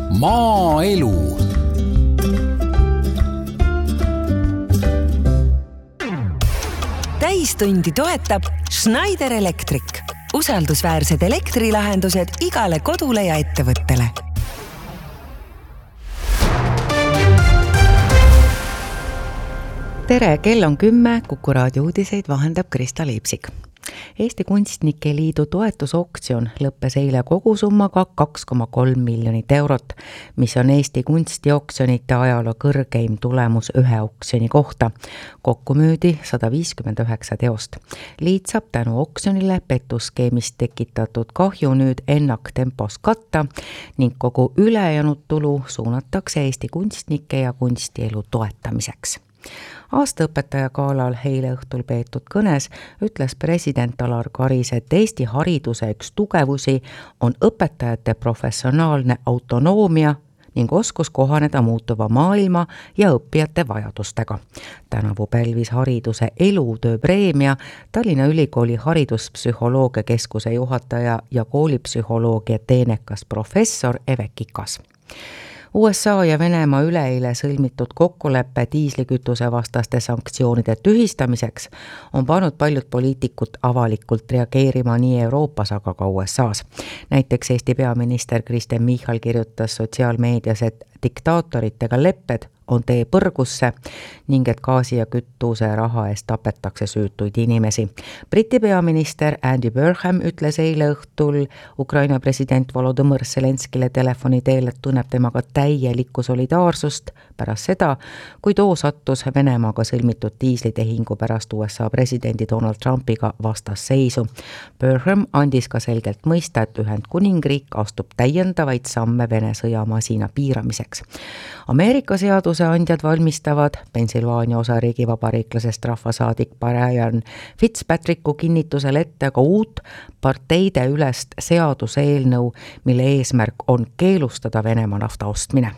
Maaelu. Täistundi toetab Schneider Electric. Usaldusväärsed elektrilahendused igale kodule ja ettevõttele. Tere, kell on 10, Kuku raadio uudiseid vahendab Krista Liipsik. Eesti Kunstnike Liidu toetusoktsioon lõppes eile kogusummaga 2,3 miljonit eurot, mis on Eesti kunstioksjonite ajaloo kõrgeim tulemus ühe oksjoni kohta. Kokku müüdi 159 teost. Liit saab tänu oksjonile petuskeemist tekitatud kahju nüüd ennaktempos katta ning kogu ülejäänud tulu suunatakse Eesti kunstnike ja kunstielu toetamiseks. Aastaõpetaja galal eile õhtul peetud kõnes ütles president Alar Karis, et Eesti hariduse üks tugevusi on õpetajate professionaalne autonoomia ning oskus kohaneda muutuva maailma ja õppijate vajadustega. Tänavu pälvis hariduse elutöö preemia Tallinna Ülikooli hariduspsühholoogia keskuse juhataja ja koolipsühholoogia teenekas professor Eve Kikas. USA ja Venemaa üleeile sõlmitud kokkuleppe diislikütuse vastaste sanktsioonide tühistamiseks on pannud paljud poliitikud avalikult reageerima nii Euroopas, aga ka USA's. Näiteks Eesti peaminister Kristen Michal kirjutas sotsiaalmeedias, et diktaatoritega lepped on tee põrgusse ning et gaasi ja kütuse raha eest tapetakse süütuid inimesi. Briti peaminister Andy Burnham ütles eile õhtul Ukraina president Volodymyr Zelenskile telefoni teel, et tunneb temaga täielikku solidaarsust pärast seda, kui too sattus Venemaaga sõlmitud diislitehingu pärast USA presidendi Donald Trumpiga vastasseisu. Burnham andis ka selgelt mõista, et Ühendkuningriik astub täiendavaid samme Vene sõjamasina piiramiseks. Ameerika seaduseandjad valmistavad Pennsylvania osariigi vabariiklasest rahvasaadik Brian Fitzpatricku kinnitusel ette ka uut parteide ülest seaduseelnõu, mille eesmärk on keelustada Venemaa nafta ostmine.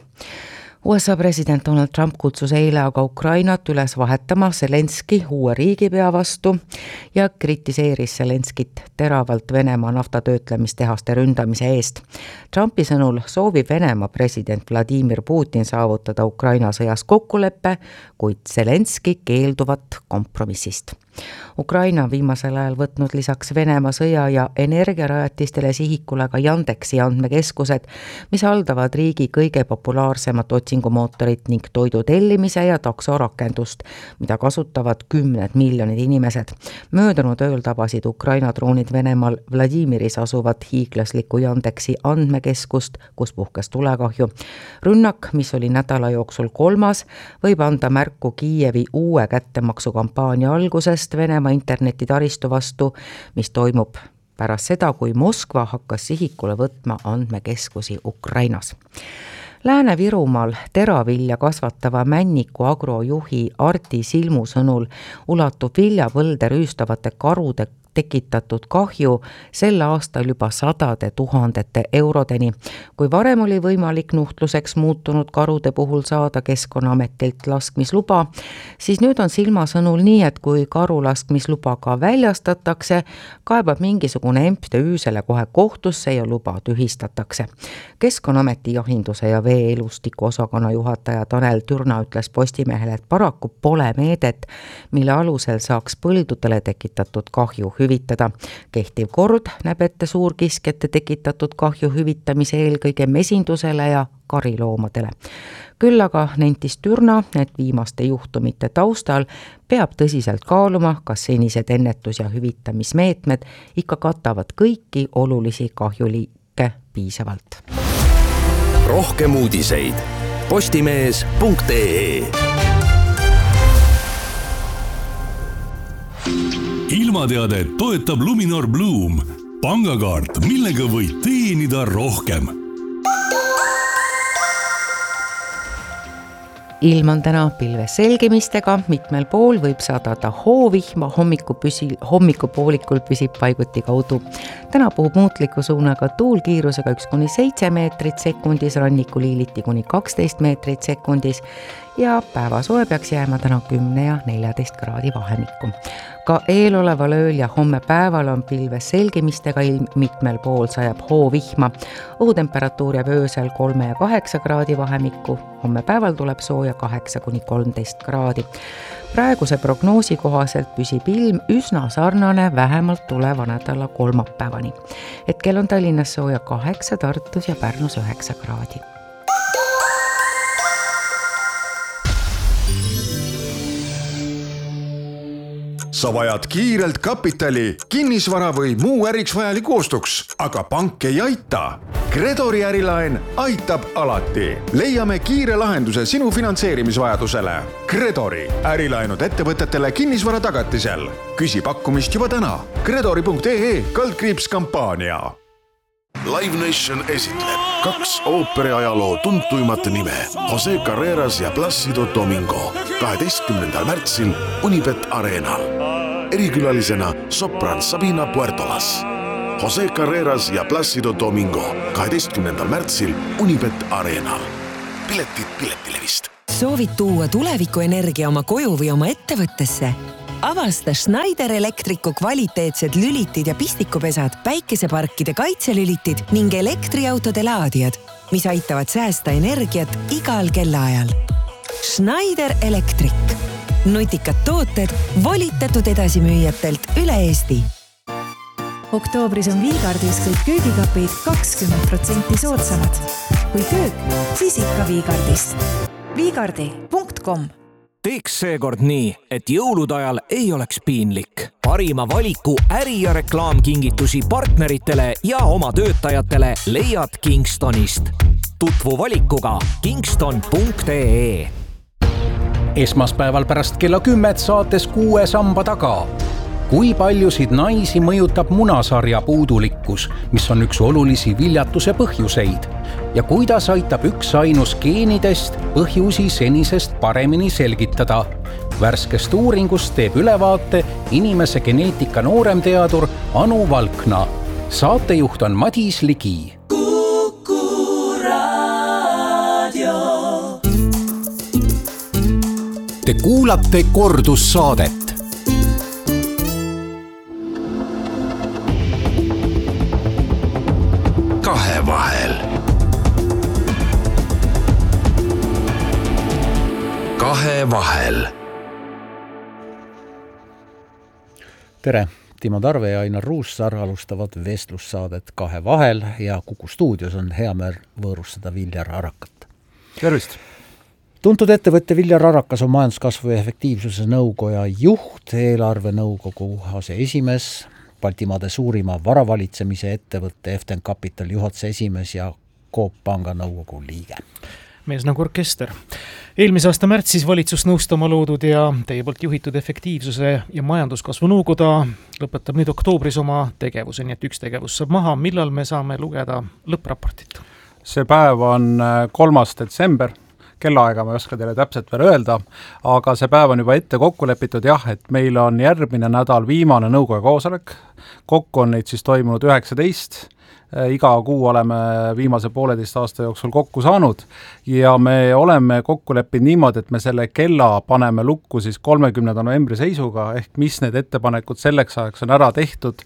USA president Donald Trump kutsus eile aga Ukrainat üles vahetama Zelenski uue riigipea vastu ja kritiseeris Zelenskit teravalt Venemaa naftatöötlemistehaste ründamise eest. Trumpi sõnul soovib Venemaa president Vladimir Putin saavutada Ukraina sõjas kokkuleppe, kuid Zelenski keelduvat kompromissist. Ukraina viimasel ajal võtnud lisaks Venemaa sõja- ja energiarajatistele sihikule ka Yandexi andmekeskused, mis haldavad riigi kõige populaarsemat otsingumootorit ning toidu tellimise ja taksorakendust, mida kasutavad 10 miljonid inimesed. Möödunud ööl tabasid Ukraina droonid Venemaal Vladimiris asuvat hiiglaslikku Yandexi andmekeskust, kus puhkes tulekahju. Rünnak, mis oli nädala jooksul 3., võib anda märku Kiievi uue kättemaksukampaania algusest Venemaa internetitaristu vastu, mis toimub pärast seda, kui Moskva hakkas sihikule võtma andmekeskusi Ukrainas. Lääne-Virumaal teravilja kasvatava Männiku agrojuhi Arti Silmu sõnul ulatub viljapõlde rüüstavate karude tekitatud kahju sel aastal juba 100 000 eurodeni. Kui varem oli võimalik nuhtluseks muutunud karude puhul saada Keskkonnaametilt laskmisluba, siis nüüd on Silma sõnul nii, et kui karu laskmisluba ka väljastatakse, kaebab mingisugune MTÜ selle kohe kohtusse ja luba tühistatakse. Keskkonnaameti jahinduse ja vee-elustiku osakonna juhataja Tanel Türna ütles Postimehele, et paraku pole meedet, mille alusel saaks põldudele tekitatud kahju hüvitada. Kehtiv kord näeb ette suurkiskjate tekitatud kahju hüvitamise eelkõige mesindusele ja kariloomadele. Küll aga nentis Türna, et viimaste juhtumite taustal peab tõsiselt kaaluma, kas senised ennetus- ja hüvitamismeetmed ikka katavad kõiki olulisi kahjuliike piisavalt. Rohkem uudiseid postimees.ee. Ilmateadet toetab Luminor Bloom, pangakaart, millega võid teenida rohkem. Ilm on täna pilves selgimistega, mitmel pool võib sadada hoovihma, hommikupoolikul püsib paiguti kaudu. Täna puhub muutliku suunaga tuul kiirusega 1–7 meetrit sekundis, rannikuliiliti kuni 12 meetrit sekundis ja päevasoe peaks jääma täna 10 ja 14 kraadi vahemikku. Ka eeloleval ööl ja homme päeval on pilves selgimistega ilm, mitmel pool sajab hoovihma. Õhutemperatuur jääb öösel 3 ja 8 kraadi vahemikku, homme päeval tuleb sooja 8-13 kraadi. Praeguse prognoosi kohaselt püsib ilm üsna sarnane vähemalt tuleva nädala kolmapäevani. Hetkel on Tallinnas sooja 8, Tartus ja Pärnus 9 kraadi. Sa vajad kiirelt kapitali, kinnisvara või muu äriks vajaliku ostuks, aga pank ei aita. Credori ärilaen aitab alati. Leiame kiire lahenduse sinu finantseerimisvajadusele. Credori ärilaenud ettevõtetele kinnisvara tagatisel. Küsi pakkumist juba täna. Credori.ee/kampaania. Live Nation esitleb 2 ooperiajaloo tuntuimat nime Jose Carreras ja Plácido Domingo 12. märtsil Unibet Arenal. Erikülalisena sopran Sabina Puertolas. Jose Carreras ja Plácido Domingo 12. märtsil Unibet Arenal. Piletid Piletilevist. Soovid tuua tulevikuenergia oma koju või oma ettevõttesse? Avasta Schneider Electricu kvaliteetsed lülitid ja pistikupesad, päikeseparkide kaitselülitid ning elektriautode laadijad, mis aitavad säästa energiat igal kellaajal. Schneider Electric. Nutikad tooted volitatud edasimüüjatelt üle Eesti. Oktoobris on Viigardis kõik köögikapid 20% soodsamad. Kui köök, siis ikka Viigardist. Viigardi.com. Teeks seekord nii, et jõulude ajal ei oleks piinlik. Parima valiku äri- ja reklaamkingitusi partneritele ja oma töötajatele leiad Kingstonist. Tutvu valikuga kingston.ee. Esmaspäeval pärast kella 10 saates 6 samba taga. Kui paljusid naisi mõjutab munasarja puudulikkus, mis on üks olulisi viljatuse põhjuseid? Ja kuidas aitab üks ainus geenidest põhjusi senisest paremini selgitada? Värskest uuringust teeb ülevaate inimese geneetika nooremteadur Anu Valkna. Saatejuht on Madis Ligi. Te kuulate kordussaadet. Kahevahel. Kahevahel. Tere, Timo Tarve ja Ainar Ruussaar alustavad vestlussaadet Kahevahel ja Kuku stuudios on hea meel võõrustada Viljar Arakat. Tervist! Tuntud ettevõtte Viljar Arakas on majanduskasvu ja efektiivsuse nõukoja juht, eelarve nõukogu aseesimees, Baltimaade suurima varavalitsemise ettevõtte Eften Capital juhatuse esimees ja Coop Panga nõukogu liige. Mees nagu orkester. Eelmise aasta märtsis valitsus nõustama loodud ja teie poolt juhitud efektiivsuse ja majanduskasvu nõukoda lõpetab nüüd oktoobris oma tegevuse, nii et üks tegevus saab maha. Millal me saame lugeda lõppraportit? See päev on 3. detsember. Kellaaega ma ei oska teile täpselt veel öelda, aga see päev on juba ette kokku lepitud, jah, et meil on järgmine nädal viimane nõukogu koosolek. Kokku on neid siis toimunud 19. Iga kuu oleme viimase 1,5 aasta jooksul kokku saanud ja me oleme kokku leppinud niimoodi, et me selle kella paneme lukku siis 30. novembri seisuga, ehk mis need ettepanekud selleks ajaks on ära tehtud,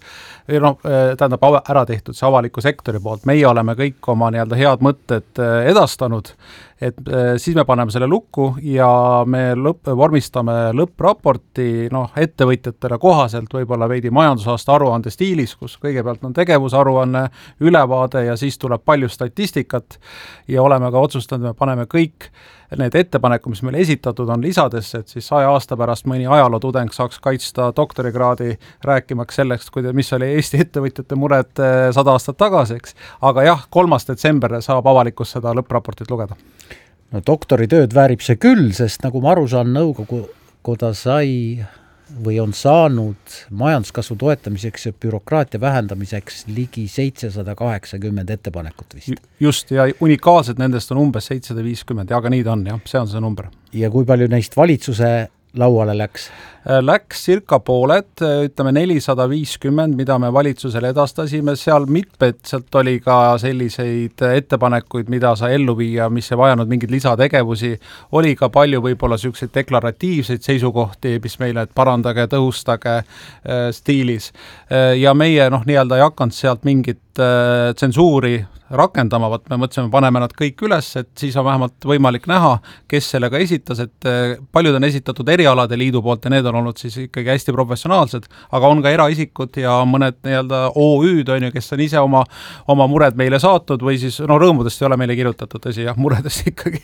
ära tehtud see avaliku sektori poolt. Meie oleme kõik oma nii-öelda head mõtted edastanud, et siis me paneme selle lukku ja me vormistame lõppraporti ettevõtjatele kohaselt võib-olla veidi majandusaasta aruande stiilis, kus kõigepealt on tegevusaruanne, ülevaade ja siis tuleb palju statistikat ja oleme ka otsustanud, me paneme kõik need ettepanekud, mis meile esitatud on lisadesse, et siis 100 aasta pärast mõni ajalootudeng saaks kaitsta doktorikraadi rääkimaks selleks, mis oli Eesti ettevõtjate mured 100 aastat tagasi, eks. Aga jah, 3. detsember saab avalikkus seda lõppraportit lugeda. No doktoritööd väärib see küll, sest nagu ma aru saan, nõukoguda sai või on saanud majanduskasvu toetamiseks ja bürokraatia vähendamiseks ligi 780 ettepanekut vist. Just, ja unikaalsed nendest on umbes 750, aga nii ta on, jah, see on see number. Ja kui palju neist valitsuse lauale läks? Läks circa pooled, ütleme 450, mida me valitsusele edastasime, seal mitmelt oli ka selliseid ettepanekuid, mida sa ellu viia, mis ei vajanud mingeid lisategevusi, oli ka palju võib-olla selliseid deklaratiivseid seisukohti, mis meile parandage, tõhustage stiilis. Ja meie nii-öelda ei hakanud sealt mingit tsensuuri rakendama, me mõtlesime, paneme nad kõik üles, et siis on vähemalt võimalik näha, kes sellega esitas, et paljud on esitatud erialade liidu poolt ja need on olnud siis ikkagi hästi professionaalsed, aga on ka eraisikud ja mõned nii-öelda OÜ-d on ju, kes on ise oma mured meile saatnud või siis, rõõmudest ei ole meile kirjutatud, tõsi, jah, muredest ikkagi,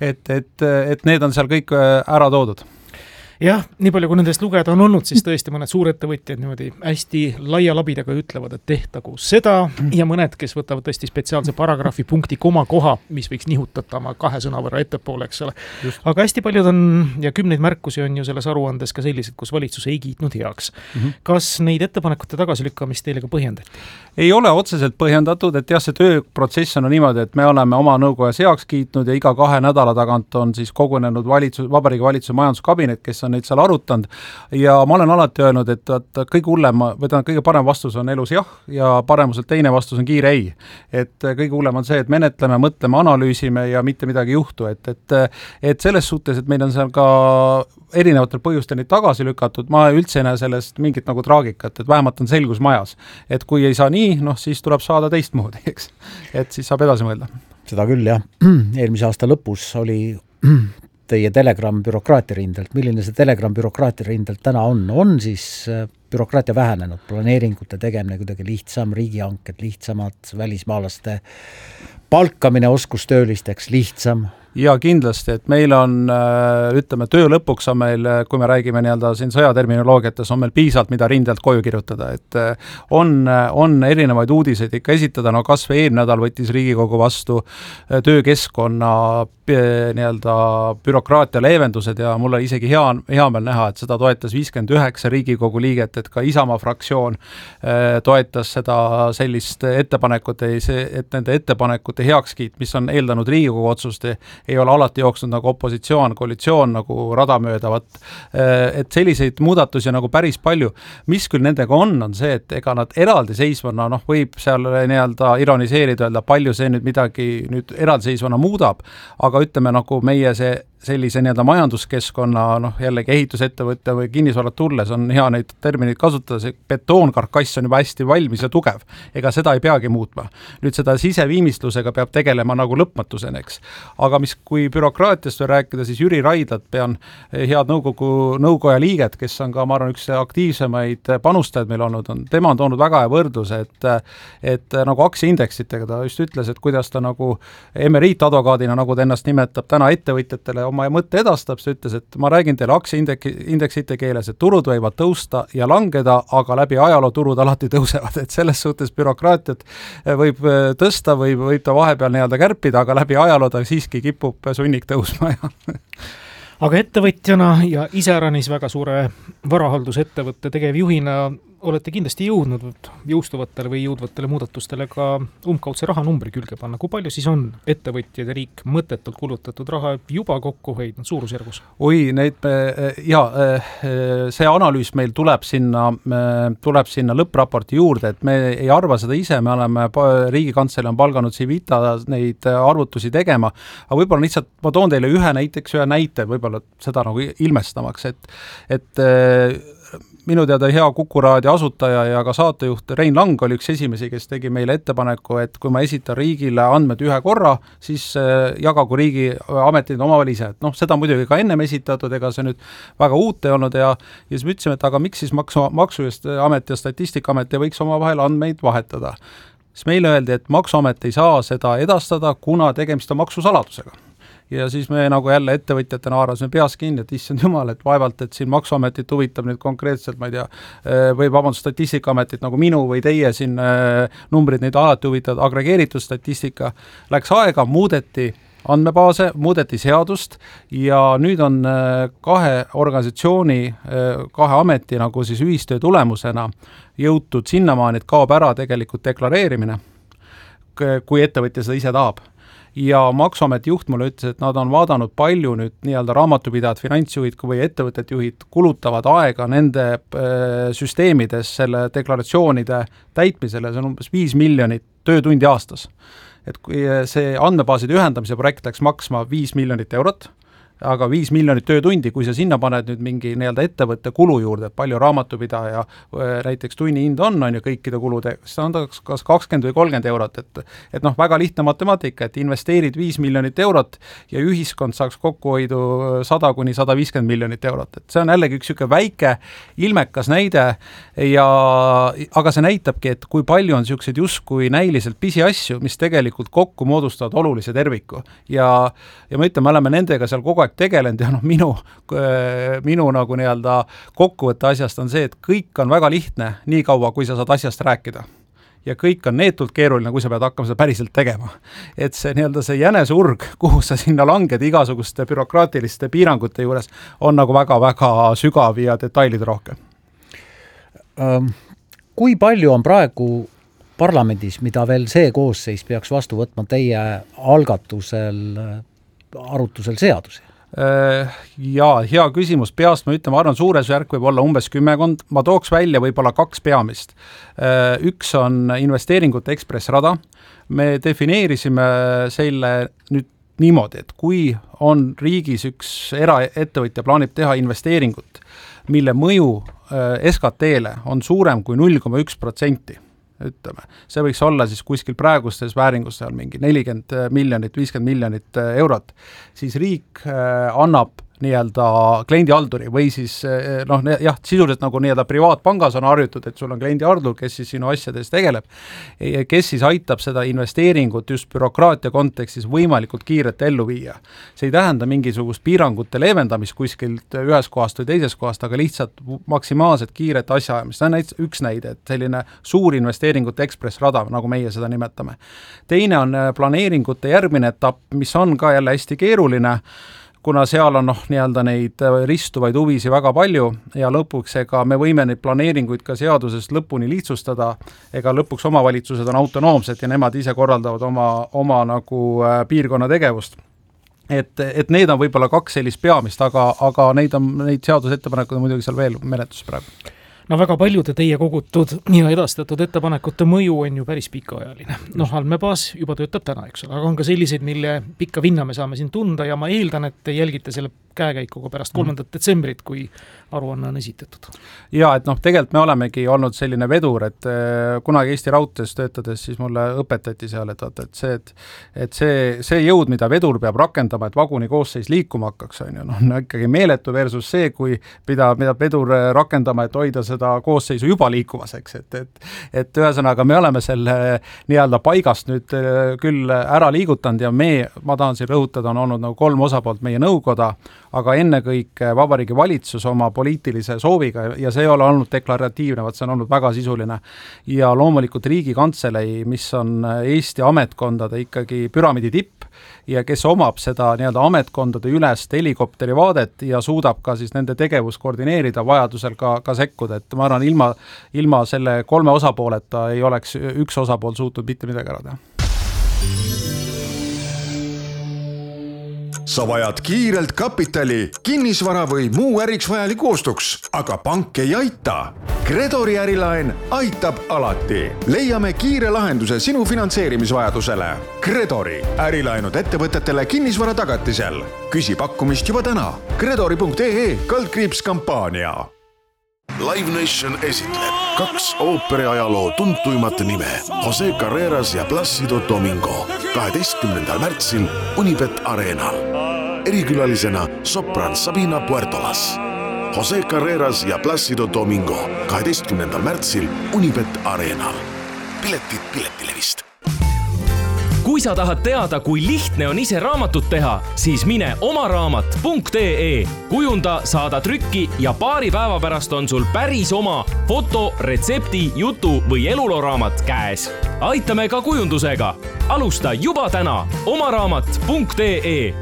et need on seal kõik ära toodud. Jah, nii palju kui nendest lugeda on olnud, siis tõesti mõned suurettevõtjad niimoodi hästi laia labidaga ütlevad, et tehtagu seda ja mõned, kes võtavad tõesti spetsiaalse paragrahvi punkti koma koha, mis võiks nihutada oma 2 sõna võrra ettepoole, eks ole. Aga hästi paljud on ja 10 märkusi on ju selles aruandes ka sellised, kus valitsus ei kiitnud heaks. Kas neid ettepanekute tagasilükkamist teile ka põhjendati? Ei ole otseselt põhjendatud, et jah, see tööprotsess on niimoodi, et me oleme oma nõukojas heaks kiitnud ja iga 2 nädala tagant on siis kogunenud Vabariigi Valitsuse majanduskabinet, kes on neid seal arutanud ja ma olen alati öelnud, et kõige parem vastus on elus jah ja paremuselt teine vastus on kiire ei. Et kõige hullem on see, et menetleme, mõtleme, analüüsime ja mitte midagi ei juhtu. Et selles suhtes, et meil on seal ka erinevatel põhjustel neid tagasi lükatud, ma üldse ei näe sellest mingit nagu traagikat, et vähemalt on selgus majas. Et kui ei saa nii, siis tuleb saada teistmoodi, eks. Et siis saab edasi mõelda. Seda küll, jah. Eelmise aasta lõpus oli teie Telegram bürokraatia rindelt. Milline see Telegram bürokraatia rindelt täna on? On siis bürokraatia vähenenud, planeeringute tegemine kuidagi lihtsam, riigihanked lihtsamad, välismaalaste palkamine oskustöölisteks lihtsam? Ja kindlasti, et meil on, ütleme, töö lõpuks on meil, kui me räägime nii-öelda siin sõjaterminoloogiates, on meil piisalt, mida rindelt koju kirjutada, et on erinevaid uudiseid ikka esitada, kas või eelmine nädal võttis Riigikogu vastu töökeskkonna nii-öelda bürokraatia leevendused ja mul oli isegi hea meel näha, et seda toetas 59 Riigikogu liiget, et ka Isamaa fraktsioon toetas seda sellist ettepanekut, et nende ettepanekute heakskiit, mis on eeldanud Riigikogu otsust, ei ole alati jooksnud nagu opositsioon, koalitsioon nagu radamöödavat, et selliseid muudatusi nagu päris palju. Mis küll nendega on see, et ega nad eraldiseisvana, võib seal nii-öelda ironiseerida, öelda palju see nüüd midagi nüüd eraldiseisvana muudab, aga ütleme nagu meie sellise nii-öelda majanduskeskkonna, jällegi ehitusettevõtte või kinnisvarat tulles on hea neid termineid kasutada, see betoonkarkass on juba hästi valmis ja tugev, ega seda ei peagi muutma. Nüüd seda siseviimistlusega peab tegelema nagu lõpmatusen, eks. Aga kui bürokraatiast rääkida, siis Jüri Raidlat pean head nõukoja liiget, kes on ka, ma arvan, üks aktiivsemaid panustajaid meil olnud, tema on toonud väga hea võrdluse, et nagu aktsiaindeksitega ta just ütles, et kuidas ta nagu emeriitadvokaadina, nagu ta ennast nimetab, täna ettevõtjatele oma mõtte edastab, see ütles, et ma räägin teile aktsiaindeksite keeles, et turud võivad tõusta ja langeda, aga läbi ajaloo turud alati tõusevad, et selles suhtes bürokraatiat võib tõsta või võib ta vahepeal nii-öelda kärpida, aga läbi ajaloo ta siiski kipub sunnik tõusma. Aga ettevõtjana ja iseäranis väga suure varahaldusettevõtte tegevjuhina olete kindlasti jõudnud jõustuvatele või jõudvatele muudatustele ka umbkaudse rahanumbri külge panna. Kui palju siis on ettevõtjad ja riik mõttetult kulutatud raha juba kokku hoidnud suurusjärgus? See analüüs meil tuleb sinna lõppraporti juurde, et me ei arva seda ise, me oleme Riigikantselei on palganud Civita neid arvutusi tegema, aga võib-olla lihtsalt ma toon teile ühe näite, võib-olla seda nagu ilmestamaks, et minu teada hea Kuku raadio asutaja ja ka saatejuht Rein Lang oli üks esimesi, kes tegi meile ettepaneku, et kui ma esitan riigile andmed ühe korra, siis jagagu riigi ametid omavahel ise. Seda muidugi ka ennem esitatud, ega see nüüd väga uut ei olnud ja siis me ütlesime, et aga miks siis Maksuamet ja Statistikaamet ei võiks omavahel andmeid vahetada. Siis meile öeldi, et Maksuamet ei saa seda edastada, kuna tegemist on maksusaladusega. Ja siis me nagu jälle ettevõtjatena haarasime peas kinni, et issand jumal, et vaevalt, et siin Maksuametit huvitab nüüd konkreetselt, ma ei tea, või Statistikaametit nagu minu või teie siin numbrid neid alati huvitavad, agregeeritud statistika. Läks aega, muudeti andmebaase, muudeti seadust ja nüüd on 2 organisatsiooni, 2 ameti nagu siis ühistöö tulemusena jõutud sinnamaani, et kaob ära tegelikult deklareerimine, kui ettevõtja seda ise tahab. ja Maksuameti juht mulle ütles, et nad on vaadanud palju nüüd nii-öelda raamatupidajad, finantsjuhid või ettevõtete juhid kulutavad aega nende süsteemides selle deklaratsioonide täitmisele, see on umbes 5 miljonit töötundi aastas. Et kui see andmebaaside ühendamise projekt läks maksma 5 miljonit eurot, aga 5 miljonit töötundi, kui sa sinna paned nüüd mingi nii-öelda ettevõtte kulu juurde, palju raamatupidaja näiteks tunni hind on ju kõikide kulude, siis on ta kas 20 või 30 eurot, et noh, väga lihtne matemaatika, et investeerid 5 miljonit eurot ja ühiskond saaks kokkuhoidu 100 kuni 150 miljonit eurot, et see on jällegi üks väike ilmekas näide aga see näitabki, et kui palju on selliseid justkui näiliselt pisiasju, mis tegelikult kokku moodustavad olulise terviku ja ma ütlen, me oleme nendega seal kogu aeg tegelenud ja minu nagu nii-öelda kokkuvõtte asjast on see, et kõik on väga lihtne nii kaua, kui sa saad asjast rääkida. Ja kõik on neetult keeruline, kui sa pead hakkama seda päriselt tegema. Et see nii-öelda see jänesurg, kuhu sa sinna langed igasuguste bürokraatiliste piirangute juures, on nagu väga-väga sügav ja detailid rohkem. Kui palju on praegu parlamendis, mida veel see koosseis peaks vastu võtma teie algatusel, arutusel seadusi? Jaa, hea küsimus, peast ma ütlen, ma arvan, suures järk võib olla umbes 10, ma tooks välja võib-olla 2 peamist. Üks on investeeringute ekspressrada, me defineerisime selle nüüd niimoodi, et kui on riigis üks eraettevõtja plaanib teha investeeringut, mille mõju SKT-le on suurem kui 0,1%, ütleme. See võiks olla siis kuskil praegustes vääringus seal mingi 40 miljonit, 50 miljonit eurot, siis riik annab nii-öelda kliendihalduri või siis sisuliselt nagu nii-öelda privaatpangas on harjutud, et sul on kliendihaldur, kes siis sinu asjades tegeleb, kes siis aitab seda investeeringut just bürokraatia kontekstis võimalikult kiirelt ellu viia. See ei tähenda mingisugust piirangute leevendamist kuskilt ühes kohast või teises kohast, aga lihtsalt maksimaalselt kiiret asjaajamist. See on üks näide, et selline suur investeeringute ekspressrada, nagu meie seda nimetame. Teine on planeeringute järgmine etapp, mis on ka jälle hästi keeruline, kuna seal on nii-öelda neid ristuvaid huvisi väga palju ja lõpuks me võime neid planeeringuid ka seadusest lõpuni lihtsustada, ega lõpuks omavalitsused on autonoomsed ja nemad ise korraldavad oma nagu piirkonna tegevust. Et need on võib-olla 2 sellist peamist, aga neid seadusettepanekuid on muidugi seal veel menetluses praegu. No väga paljude teie kogutud ja edastatud ettepanekute mõju on ju päris pikaajaline. Andmebaas juba töötab täna, eks ole, aga on ka selliseid, mille pikka vinna me saame siin tunda ja ma eeldan, et te jälgite selle käekäikuga pärast 3. detsembrit, kui aruanne on esitatud. Ja, et tegelikult me olemegi olnud selline vedur, et kunagi Eesti Raudtees töötades siis mulle õpetati seal, et see jõud, mida vedur peab rakendama, et vaguni koosseis liikuma hakkaks, on ikkagi meeletu versus see, kui mida vedur rakendama, et hoida seda koosseisu juba liikuvaseks, et ühesõnaga me oleme selle nii-öelda paigast nüüd küll ära liigutanud ja ma tahan siin rõhutada, on olnud nagu 3 osapoolt meie nõukoda, aga ennekõike Vabariigi Valitsus oma poliitilise sooviga ja see ei ole olnud deklaratiivne, see on olnud väga sisuline ja loomulikult Riigikantselei, mis on Eesti ametkondade ikkagi püramiidi tipp ja kes omab seda nii-öelda ametkondade ülest helikopteri vaadet ja suudab ka siis nende tegevus koordineerida, vajadusel ka sekkuda, et ma arvan, ilma selle 3 osapooleta ei oleks üks osapool suutnud mitte midagi ära teha. Sa vajad kiirelt kapitali, kinnisvara või muu äriks vajaliku ostuks, aga pank ei aita. Gredori ärilaen aitab alati. Leiame kiire lahenduse sinu finantseerimisvajadusele. Gredori ärilaenud ettevõtetele kinnisvara tagatisel. Küsi pakkumist juba täna. Gredori.ee/kampaania. Live Nation esitleb 2 ooperiajaloo tuntuimat nime Jose Carreras ja Plácido Domingo 12. märtsil Unibet Arenal. Erikülalisena sopran Sabina Puertolas. Jose Carreras ja Plácido Domingo 12. märtsil Unibet Arenal. Piletid Piletilevist. Kui sa tahad teada, kui lihtne on ise raamatut teha, siis mine omaraamat.ee. Kujunda, saada trükki ja paari päeva pärast on sul päris oma foto, retsepti, jutu või eluloraamat käes. Aitame ka kujundusega. Alusta juba täna omaraamat.ee.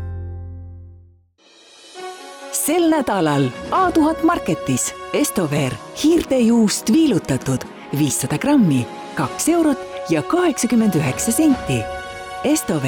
Sel nädalal A1000 Marketis Estover hiirtejuust viilutatud 500 grammi, 2 eurot ja 89 senti. Estover,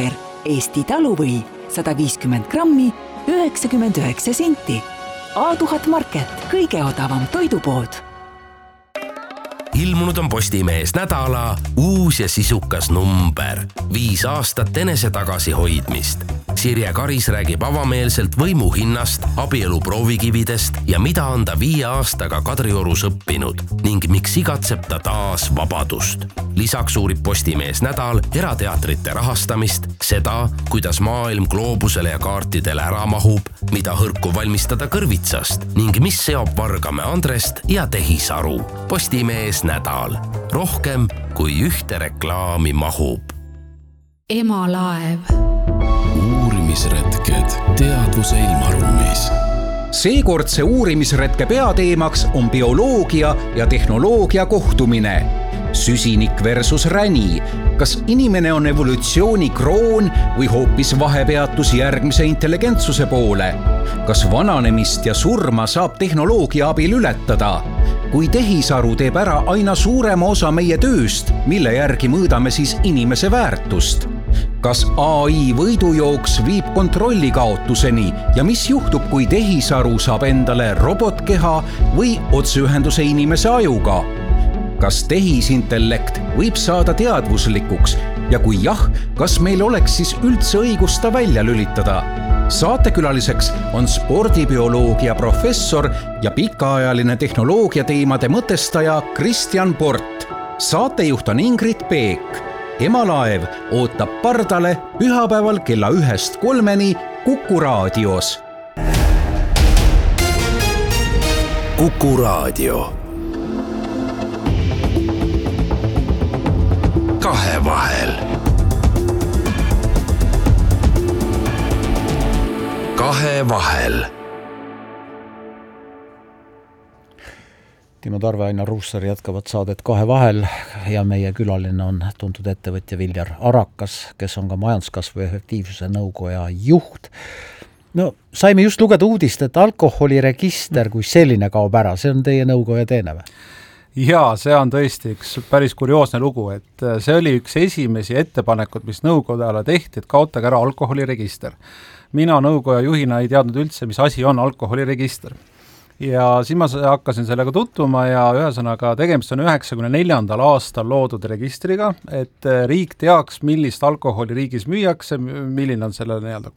Eesti taluvõi 150 grammi, 99 senti. A1000 Market, kõige odavam toidupood. Ilmunud on Postimees nädala uus ja sisukas number. 5 aastat enese tagasihoidmist. Sirje Karis räägib avameelselt võimu hinnast, abielu proovikividest ja mida on ta 5 aastaga Kadriorus õppinud ning miks igatseb ta taas vabadust. Lisaks uurib Postimees nädal erateatrite rahastamist, seda, kuidas maailm gloobusele ja kaartidele ära mahub, mida hõrku valmistada kõrvitsast ning mis seob Vargamäe Andrest ja Tehisaru. Postimees nädal. Rohkem kui ühte reklaami mahub. Emalaev. Uurimisretked teadvuse ilmaruumis. Seekordse uurimisretke peateemaks on bioloogia ja tehnoloogia kohtumine. Süsinik versus räni. Kas inimene on evolutsiooni kroon või hoopis vahepeatus järgmise intelligentsuse poole? Kas vananemist ja surma saab tehnoloogia abil ületada? Kui tehisaru teeb ära aina suurema osa meie tööst, mille järgi mõõdame siis inimese väärtust? Kas AI võidujooks viib kontrolli kaotuseni ja mis juhtub, kui tehisaru saab endale robotkeha või otseühenduse inimese ajuga? Kas tehisintellekt võib saada teadvuslikuks ja kui jah, kas meil oleks siis üldse õigus ta välja lülitada? Saatekülaliseks on spordibioloogia professor ja pikaajaline tehnoloogia teemade mõtestaja Kristjan Port. Saatejuht on Ingrid Peek. Emalaev ootab pardale pühapäeval kella 1-3 Kuku raadios. Kuku raadio. Kahevahel. Kahevahel. Timo Tarve, Ainar Ruussaar jätkavad saadet Kahevahel ja meie külaline on tuntud ettevõtja Viljar Arakas, kes on ka majanduskasvu efektiivsuse nõukoja juht. No, saime just lugeda uudist, et alkoholiregister kui selline kaob ära. See on teie nõukoja teene või? Jaa, see on tõesti üks päris kurioosne lugu, et see oli üks esimesi ettepanekud, mis nõukojale tehti, et kaotage ära alkoholiregister. Mina nõukoja juhina ei teadnud üldse, mis asi on alkoholiregister. Ja siis ma hakkasin sellega tutvuma ja ühesõnaga tegemist on 94. aastal loodud registriga, et riik teaks, millist alkoholi riigis müüakse, milline on selle nii-öelda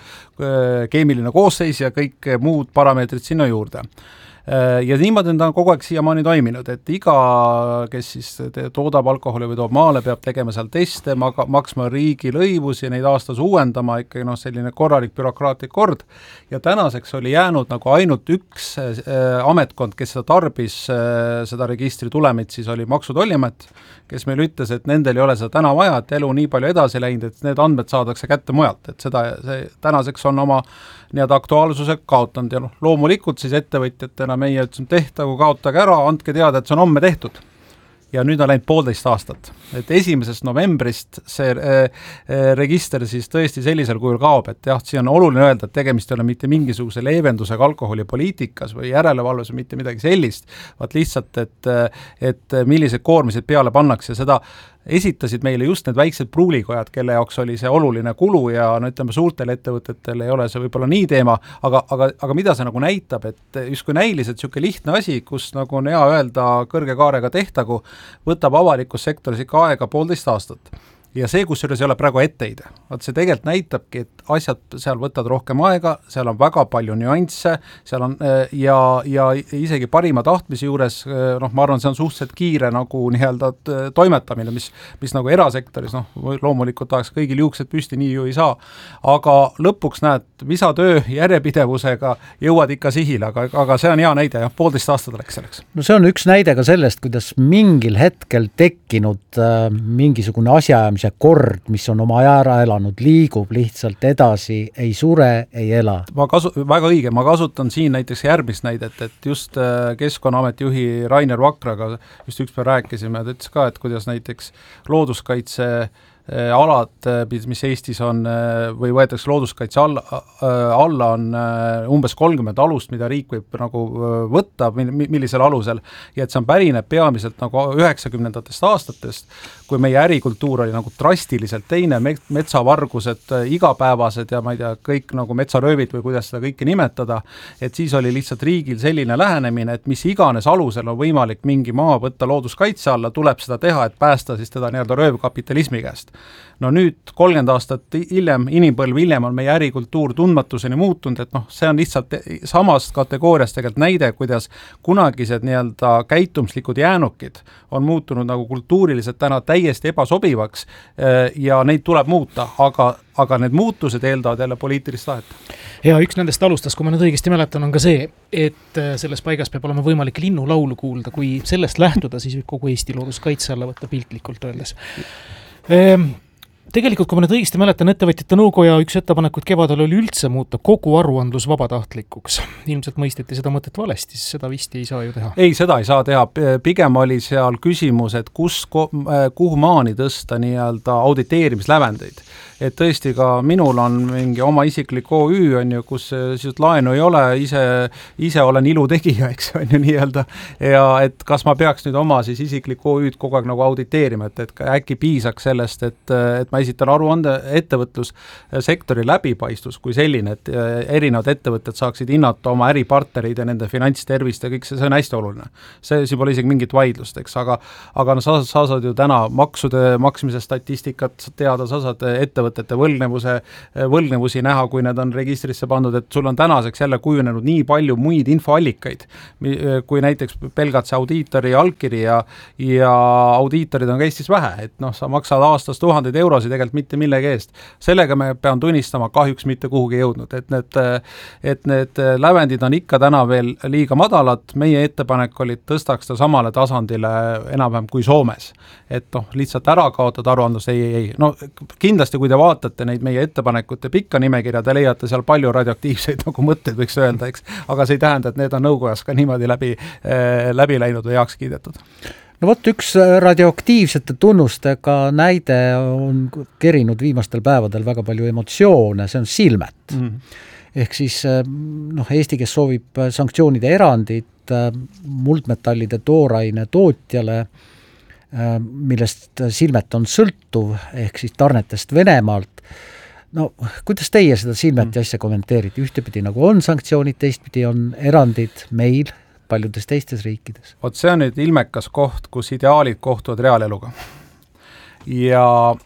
keemiline koosseis ja kõik muud parameetrid sinna juurde. Ja niimoodi on ta kogu aeg siiamaani toiminud, et iga, kes siis toodab alkoholi või toob maale, peab tegema seal teste, maksma riigi lõivus ja neid aastas uuendama, ikkagi selline korralik bürokraatlik kord. Ja tänaseks oli jäänud nagu ainult üks ametkond, kes seda tarbis, seda registri tulemit, siis oli Maksu- ja Tolliamet, kes meil ütles, et nendel ei ole seda täna vaja, et elu nii palju edasi läinud, et need andmed saadakse kätte mujalt, et see tänaseks on oma nii-öelda aktuaalsuse kaotanud ja loomulikult siis ettevõtjatena meie ütlesime, tehtagu, kaotage ära, andke teada, et see on homme tehtud. Ja nüüd on läinud 1,5 aastat. Et 1. novembrist see register siis tõesti sellisel kujul kaob, et jah, siin on oluline öelda, et tegemist ei ole mitte mingisuguse leevendusega alkoholipoliitikas või järelevalves või mitte midagi sellist, vaid lihtsalt, et millised koormised peale pannakse, seda esitasid meile just need väiksed pruulikojad, kelle jaoks oli see oluline kulu ja no ütleme, suurtel ettevõtetel ei ole see võib-olla nii teema, aga mida see nagu näitab, et justkui näiliselt siuke lihtne asi, kus nagu on hea öelda kõrge kaarega tehtagu, võtab avalikus sektoris ikka aega 1,5 aastat. Ja see, kus ei ole praegu etteide. See tegelikult näitabki, et asjad seal võtavad rohkem aega, seal on väga palju nüansse, seal on ja isegi parima tahtmise juures, ma arvan, see on suhteliselt kiire nagu nii-öelda toimetamine, mis nagu erasektoris, loomulikult tahaks kõigil juuksed püsti, nii ju ei saa, aga lõpuks näed, visatöö järjepidevusega jõuad ikka sihile, aga see on hea näide, 1,5 aastat läks selleks. No see on üks näide ka sellest, kuidas mingil hetkel tekkinud mingisugune asjaajamise kord, mis on oma aja ära elanud, liigub lihtsalt edasi, ei sure, ei ela. Väga õige, ma kasutan siin näiteks järgmist näidet, et just Keskkonnaameti juhi Rainer Vakraga just ükspäev rääkisime, ta ütles ka, et kuidas näiteks looduskaitse alad, mis Eestis on või võetakse looduskaitse alla, on umbes 30 alust, mida riik võib nagu võtta, millisel alusel, ja et see on pärineb peamiselt nagu 90-ndatest aastatest, kui meie ärikultuur oli nagu drastiliselt teine, metsavargused igapäevased ja ma ei tea, kõik nagu metsaröövid või kuidas seda kõike nimetada, et siis oli lihtsalt riigil selline lähenemine, et mis iganes alusel on võimalik mingi maa võtta looduskaitse alla, tuleb seda teha, et päästa siis teda nii-öelda röövkapitalismi käest. No nüüd 30 aastat hiljem, inimpõlv hiljem on meie ärikultuur tundmatuseni muutunud, et see on lihtsalt samast kategooriast tegelikult näide, kuidas kunagised nii-öelda käitumslikud jäänukid on muutunud nagu kultuuriliselt täna täiesti ebasobivaks ja neid tuleb muuta, aga need muutused eeldavad jälle poliitilist tahet. Ja üks nendest alustast, kui ma nüüd õigesti mäletan, on ka see, et selles paigas peab olema võimalik linnulaulu kuulda, kui sellest lähtuda, siis võib kogu Eesti looduskaitse alla võtta piltlikult öeldes. Tegelikult, kui ma nüüd õigesti mäletan, ettevõtjate nõukoja üks ettepanekuid kevadel oli üldse muuta kogu aruandlus vabatahtlikuks. Ilmselt mõisteti seda mõtet valesti, seda vist ei saa ju teha. Ei, seda ei saa teha. Pigem oli seal küsimus, et kuhu maani tõsta nii-öelda auditeerimislävendeid. Et tõesti ka minul on mingi oma isiklik OÜ, on ju, kus siis laenu ei ole, ise olen ilutegija, eks on ju nii-öelda, ja et kas ma peaks nüüd oma siis isiklik OÜ-d kogu aeg nagu auditeerima, et äkki piisaks sellest, et ma esitan aruande ettevõtlussektori läbipaistvus kui selline, et erinevad ettevõtted saaksid hinnata oma äripartnerid ja nende finantstervist ja kõik see on hästi oluline. See pole isegi mingit vaidlust, eks, aga sa saad ju täna maksude maksmise statistikat teada, sa saad ettevõtete võlgnevusi näha, kui need on registrisse pandud, et sul on tänaseks jälle kujunenud nii palju muid infoallikaid, kui näiteks pelgalt see audiitori allkiri ja audiitorid on ka Eestis vähe, et sa maksad aastas 1000 eurosid tegelikult mitte millegi eest. Sellega me pean tunnistama kahjuks mitte kuhugi jõudnud, et need lävendid on ikka täna veel liiga madalad, meie ettepanek oli tõstaks ta samale tasandile enam-vähem kui Soomes, et lihtsalt ära kaotada aruandlus, ei. Kindlasti, kui te vaatate neid meie ettepanekute pikka nimekirja, te leiate seal palju radioaktiivseid nagu mõtteid, võiks öelda, eks, aga see ei tähenda, et need on nõukojas ka niimoodi läbi läinud või heaks kiidetud. No vot, üks radioaktiivsete tunnustega näide on kerinud viimastel päevadel väga palju emotsioone, see on silmet. Ehk siis Eesti, kes soovib sanktsioonide erandit muldmetallide tooraine tootjale, millest silmet on sõltuv, ehk siis tarnetest Venemaalt. Kuidas teie seda silmet ja asja kommenteerite? Ühtepidi nagu on sanktsioonid, teistpidi on erandid meil paljudes teistes riikides. Vot see on nüüd ilmekas koht, kus ideaalid kohtuvad reaaleluga. Ja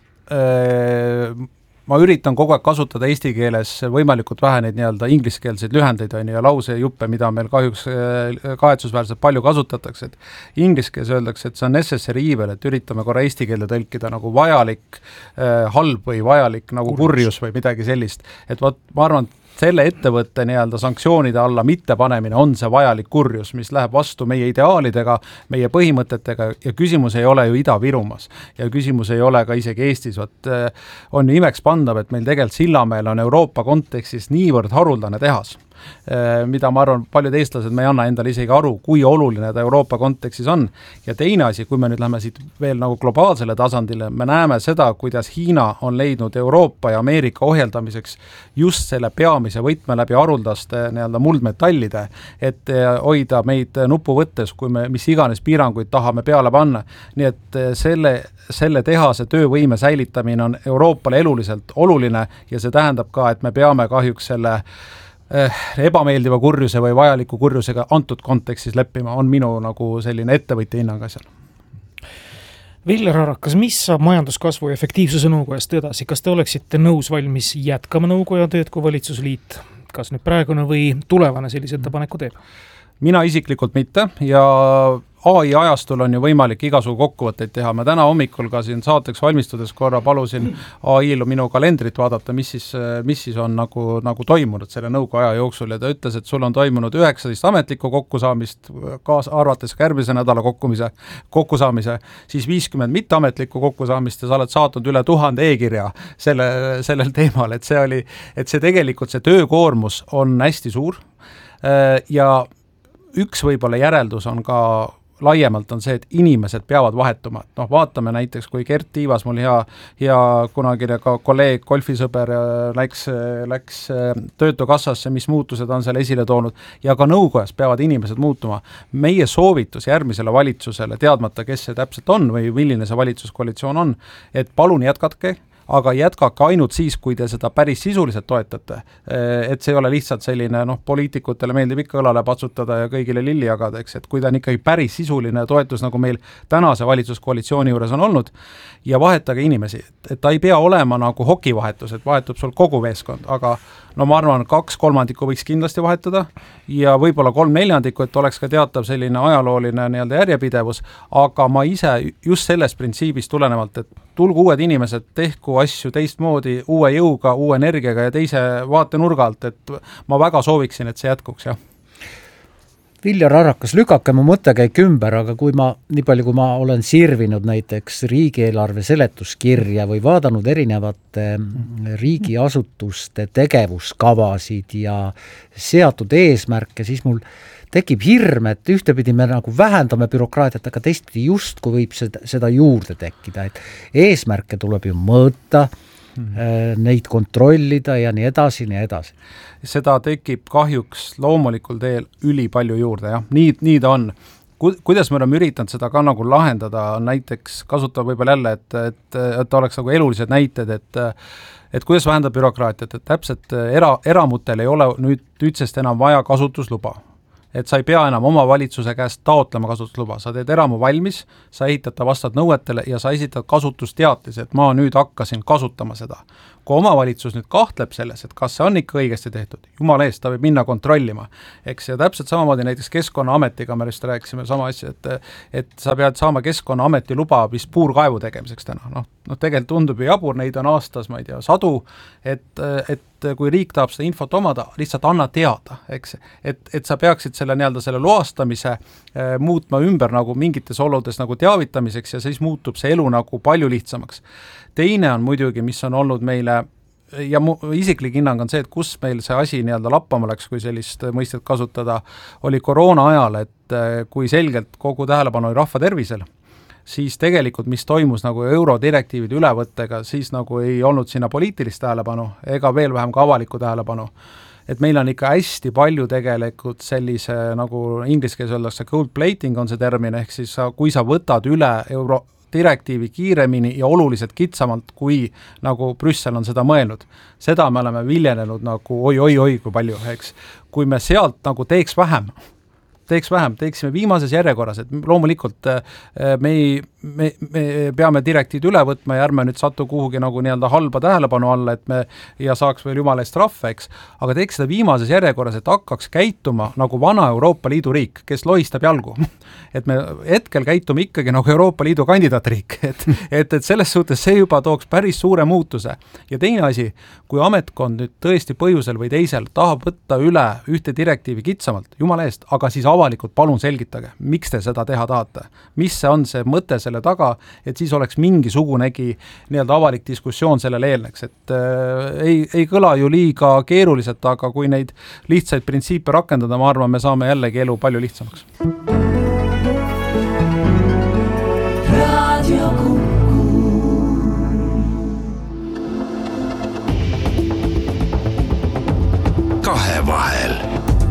ma üritan kogu aeg kasutada eesti keeles võimalikult vähe neid nii-öelda ingliskeelseid lühendeid ja lausejuppe, mida meil kahjuks kahetsusväärselt palju kasutatakse. Et ingliskeeles öeldakse, et see on necessary evil, et üritame korra eesti keelde tõlkida nagu vajalik halb või vajalik nagu kurjus või midagi sellist. Et ma arvan, selle ettevõtte nii-öelda sanktsioonide alla mittepanemine on see vajalik kurjus, mis läheb vastu meie ideaalidega, meie põhimõtetega ja küsimus ei ole ju Ida-Virumaas ja küsimus ei ole ka isegi Eestis. On imeks pandav, et meil tegelikult Sillamäel on Euroopa kontekstis niivõrd haruldane tehas, mida ma arvan, paljud eestlased me ei anna endale isegi aru, kui oluline ta Euroopa kontekstis on. Ja teine asi, kui me nüüd lähme siit veel nagu globaalsele tasandile, me näeme seda, kuidas Hiina on leidnud Euroopa ja Ameerika ohjeldamiseks just selle peamise võtme läbi haruldaste nii-öelda muldmetallide, et hoida meid nupu võttes, kui me mis iganes piiranguid tahame peale panna. Nii et selle tehase töövõime säilitamine on Euroopale eluliselt oluline ja see tähendab ka, et me peame kahjuks selle ebameeldiva kurjuse või vajaliku kurjusega antud kontekstis leppima, on minu nagu selline ettevõtja hinnang asjal. Viljar Arakas, mis saab majanduskasvu ja efektiivsuse nõukojast edasi? Kas te oleksite nõus valmis jätkama nõukoja tööd kui valitsusliit? Kas nüüd praegune või tulevane sellise ettepaneku teeb? Mina isiklikult mitte ja AI ajastul on ju võimalik igasugu kokkuvõtteid teha. Ma täna hommikul ka siin saateks valmistudes korra palusin AI-l minu kalendrit vaadata, mis siis on nagu toimunud selle nõukoja aja jooksul ja ta ütles, et sul on toimunud 19 ametlikku kokkusaamist, arvates ka järgmise nädala kokkusaamise, siis 50 mitteametlikku kokkusaamist ja sa oled saatnud üle 1000 e-kirja sellel teemal, et see tegelikult see töökoormus on hästi suur ja üks võib-olla järeldus on ka laiemalt on see, et inimesed peavad vahetuma. Noh, vaatame näiteks, kui Gert Tiivas, mul hea kunagine ka kolleeg, golfisõber läks töötukassasse, mis muutused on seal esile toonud ja ka nõukojas peavad inimesed muutuma. Meie soovitus järgmisele valitsusele, teadmata, kes see täpselt on või milline see valitsuskoalitsioon on, et palun jätkatke, aga jätkake ainult siis, kui te seda päris sisuliselt toetate. Et see ei ole lihtsalt selline, poliitikutele meeldib ikka õlale patsutada ja kõigile lilli jagada, eks, et kui ta on ikkagi päris sisuline toetus, nagu meil tänase valitsuskoalitsiooni juures on olnud, ja vahetage inimesi, et ta ei pea olema nagu hokivahetus, et vahetub sul kogu meeskond, aga ma arvan, 2/3 võiks kindlasti vahetada ja võib-olla 3/4, et oleks ka teatav selline ajalooline nii-öelda järjepidevus, aga ma ise just sellest printsiibist tulenevalt, et tulgu uued inimesed, tehku asju teistmoodi, uue jõuga, uue energiaga ja teise vaatenurga alt, et ma väga sooviksin, et see jätkuks, jah. Viljar Arakas, lükake mu mõttekäik ümber, aga nii palju kui ma olen sirvinud näiteks riigieelarve seletuskirja või vaadanud erinevate riigiasutuste tegevuskavasid ja seatud eesmärke, siis mul tekib hirm, et ühtepidi me nagu vähendame bürokraatiat, aga teistpidi justkui võib seda juurde tekkida, et eesmärke tuleb ju mõõta, neid kontrollida ja nii edasi. Seda tekib kahjuks loomulikul teel ülipalju juurde, jah, nii ta on. Kuidas me oleme üritanud seda ka nagu lahendada, näiteks kasutada võib-olla jälle, et oleks nagu elulised näited, et kuidas vähendada bürokraatiat, et täpselt eramutel ei ole nüüdsest enam vaja kasutusluba. Et sa ei pea enam oma valitsuse käest taotlema kasutusluba, sa teed eramu valmis, sa ehitad ta vastavalt nõuetele ja sa esitad kasutusteatise, et ma nüüd hakkasin kasutama seda. Kui omavalitsus nüüd kahtleb selles, et kas see on ikka õigesti tehtud, jumala eest, ta võib minna kontrollima. Eks ja täpselt samamoodi näiteks Keskkonnaametiga me just rääkisime sama asja, et sa pead saama Keskkonnaameti luba vist puurkaevu tegemiseks täna. Tegelikult tundub ju jabur, neid on aastas, ma ei tea, 100, et kui riik tahab seda infot omada, lihtsalt anna teada, eks, et sa peaksid selle loastamise muutma ümber nagu mingites oludes nagu teavitamiseks ja siis muutub see elu nagu palju lihtsamaks. Teine on muidugi, mis on olnud meile, ja mu isiklik hinnang on see, et kus meil see asi nii-öelda lappama läks, kui sellist mõistet kasutada, oli koroona ajal, et kui selgelt kogu tähelepanu oli rahva tervisel, siis tegelikult, mis toimus nagu eurodirektiivide ülevõttega, siis nagu ei olnud sinna poliitilist tähelepanu ega veel vähem ka avalikku tähelepanu. Et meil on ikka hästi palju tegelikult sellise, nagu inglise keeles öeldakse, gold plating on see termin, ehk siis kui sa võtad üle eurodirektiivi kiiremini ja oluliselt kitsamalt, kui nagu Brüssel on seda mõelnud. Seda me oleme viljenenud nagu oi kui palju, eks. Kui me sealt nagu teeks vähem, teeksime viimases järjekorras, et loomulikult me peame direktiid üle võtma ja ärme nüüd satu kuhugi nagu nii-öelda halba tähelepanu alla, et me ja saaks veel jumala eest rahva, eks, aga teeks seda viimases järjekorras, et hakkaks käituma nagu vana Euroopa Liidu riik, kes lohistab jalgu. Et me hetkel käitume ikkagi nagu Euroopa Liidu kandidaatriik, et selles suhtes see juba tooks päris suure muutuse. Ja teine asi, kui ametkond nüüd tõesti põhjusel või teisel tahab võtta üle ühte direktiivi kitsamalt, jumala eest, aga siis avalikult palun selgitage, miks te seda teha tahate, mis see on see mõte selle taga, et siis oleks mingisugunegi nii-öelda avalik diskussioon sellele eelneks, et ei kõla ju liiga keeruliselt, aga kui neid lihtsaid printsiipe rakendada, ma arvan, me saame jällegi elu palju lihtsamaks. Kahevahel.